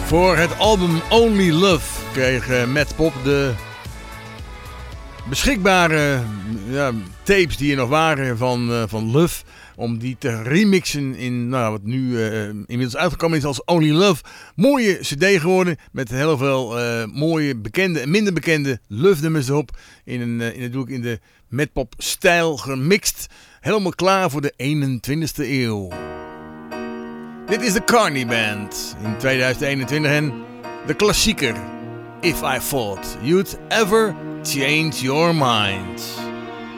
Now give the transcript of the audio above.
Voor het album Only Love kreeg Matt Pop de beschikbare tapes die er nog waren van Love, om die te remixen in wat nu inmiddels uitgekomen is als Only Love. Mooie cd geworden met heel veel mooie bekende en minder bekende Love nummers erop. In de Matt Pop stijl gemixt. Helemaal klaar voor de 21ste eeuw. Dit is de Carney Band in 2021 en de klassieker If I Thought You'd Ever Change Your Mind.